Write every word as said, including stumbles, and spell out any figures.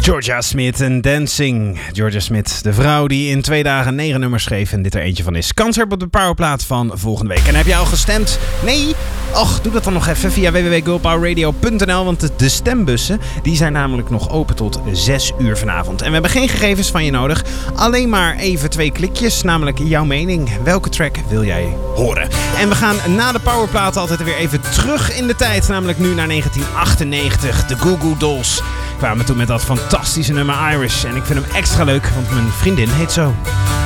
Jorja Smith en Dancing. Jorja Smith, de vrouw die in twee dagen negen nummers schreef en dit er eentje van is. Kans op de powerplaat van volgende week. En heb je al gestemd? Nee? Och, doe dat dan nog even via w w w punt girl power radio punt n l, want de stembussen die zijn namelijk nog open tot zes uur vanavond. En we hebben geen gegevens van je nodig, alleen maar even twee klikjes, namelijk jouw mening. Welke track wil jij horen? En we gaan na de powerplaat altijd weer even terug in de tijd, namelijk nu naar negentien achtennegentig. De Goo Goo Dolls kwamen toen met dat fantastische nummer Irish. En ik vind hem extra leuk, want mijn vriendin heet zo.